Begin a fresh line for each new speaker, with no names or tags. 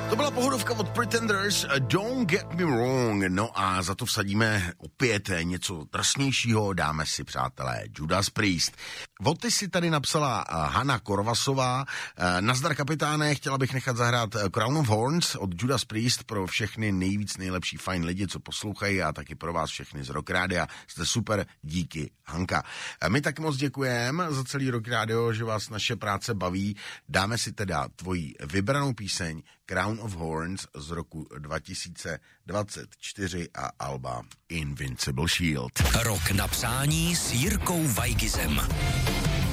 To byla pohodovka od Pretenders, Don't Get Me Wrong. No a za to vsadíme opět něco drsnějšího, dáme si, přátelé, Judas Priest. Voty si tady napsala Hana Korvasová. Nazdar, kapitáne, chtěla bych nechat zahrát Crown of Horns od Judas Priest pro všechny nejlepší fajn lidi, co poslouchají, a taky pro vás všechny z Rock Rádia. Jste super, díky, Hanka. My taky moc děkujeme za celý Rock Radio, že vás naše práce baví. Dáme si teda tvoji vybranou píseň Crown of Horns z roku 2024 a alba Invincible Shield.
Rok na přání s Jirkou Weigizem.